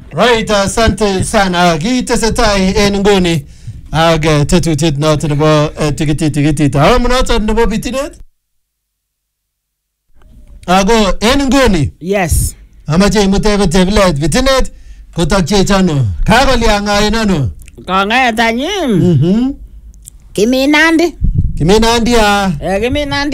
Right, asante sana. Kitesetai en nguni ak tetutiet noton nebo tikiti. Noton nebo bitinet. Ako en nguni. Yes. Amache imutebe tebilet bitinet kotakye chano. Kakolianga inano. Konget anyi. Kiminandi. Kiminandi ya. Kiminandi.